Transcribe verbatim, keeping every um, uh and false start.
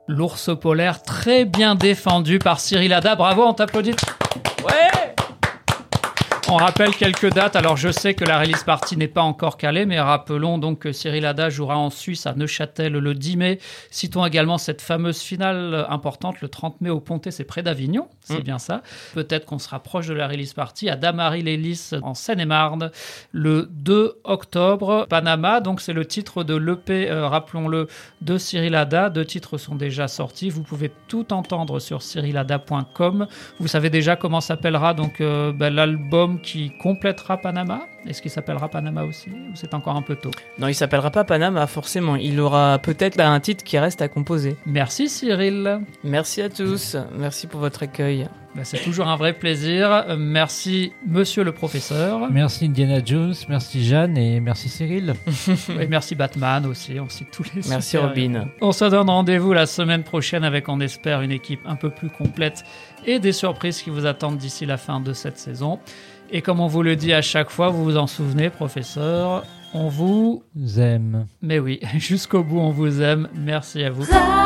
L'ours polaire, très bien défendu par Cyril Hada. Bravo, on t'applaudit. Ouais. On rappelle quelques dates. Alors, je sais que la release party n'est pas encore calée, mais rappelons donc que Cyril Hada jouera en Suisse à Neuchâtel le dix mai. Citons également cette fameuse finale importante le trente mai au Pontet, c'est près d'Avignon, c'est mmh. bien ça. Peut-être qu'on se rapproche de la release party à Damary-les-Lys en Seine-et-Marne le deux octobre. Panama, donc c'est le titre de l'E P, euh, rappelons-le, de Cyril Hada. Deux titres sont déjà sortis. Vous pouvez tout entendre sur cyril hada point com. Vous savez déjà comment s'appellera donc euh, ben, l'album qui complétera Panama. Est-ce qu'il s'appellera Panama aussi ou c'est encore un peu tôt? Non, il s'appellera pas Panama, forcément. Il aura peut-être bah, un titre qui reste à composer. Merci Cyril. Merci à tous. Merci pour votre accueil. Bah, c'est toujours un vrai plaisir. Merci monsieur le professeur. Merci Indiana Jones, merci Jeanne et merci Cyril. Et merci Batman aussi, on cite tous les Merci super Robin. héros. On se donne rendez-vous la semaine prochaine avec, on espère, une équipe un peu plus complète et des surprises qui vous attendent d'ici la fin de cette saison. Et comme on vous le dit à chaque fois, vous vous en souvenez, professeur, on vous aime. Mais oui, jusqu'au bout, on vous aime. Merci à vous.